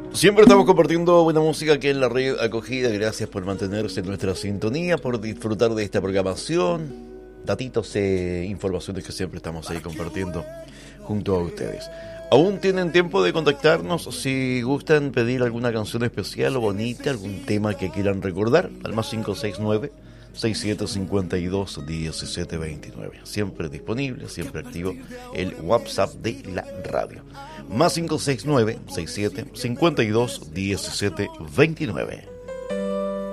Siempre estamos compartiendo buena música aquí en la red acogida. Gracias por mantenerse en nuestra sintonía, por disfrutar de esta programación. Datitos e informaciones que siempre estamos ahí compartiendo junto a ustedes. Aún tienen tiempo de contactarnos si gustan pedir alguna canción especial o bonita, algún tema que quieran recordar, al más 569-6752-1729. Siempre disponible, siempre activo el WhatsApp de la radio. Más 569-6752-1729.